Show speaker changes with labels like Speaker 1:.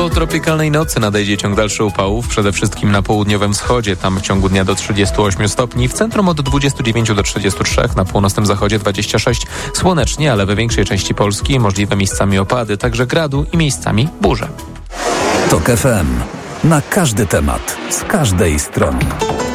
Speaker 1: Po tropikalnej nocy nadejdzie ciąg dalszy upałów, przede wszystkim na południowym wschodzie, tam w ciągu dnia do 38 stopni, w centrum od 29 do 33, na północnym zachodzie 26. Słonecznie, ale we większej części Polski możliwe miejscami opady, także gradu i miejscami burze.
Speaker 2: TOK FM. Na każdy temat, z każdej strony.